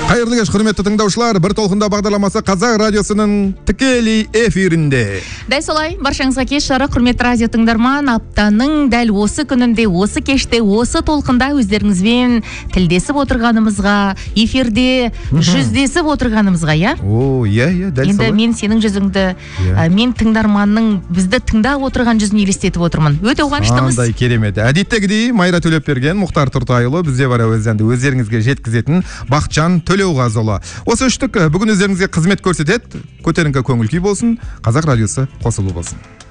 Қайырлы кеш, құрметті тыңдаушылар. Бір толқында бағдарламасы Қазақ радиосының тікелей эфирінде. Дәл солай, баршаңызға кеш жарық, құрметті радио тыңдарман. Аптаның дәл осы күнінде, осы кеште, осы толқында өздеріңізбен тілдесіп отырғанымызға, эфирде жүздесіп отырғанымызға, иә? О, иә, дәл солай. Енді мен сенің жүзіңді, мен тыңдарманның бізді тыңдап отырған жүзін елестетіп отырмын. Өте қуаныштымыз. Андай керемет. Әдеттегідей Майра Төлепберген, Мұхтар Тұртайұлы бізде бар әуезенді өздеріңізге жеткізетін Бақытжан Төлеуғазыұлы. Осы үштік бүгін өздеріңізге қызмет көрсетеді. Көтеріңкі көңіл күй болсын, Қазақ радиосы қосылу болсын.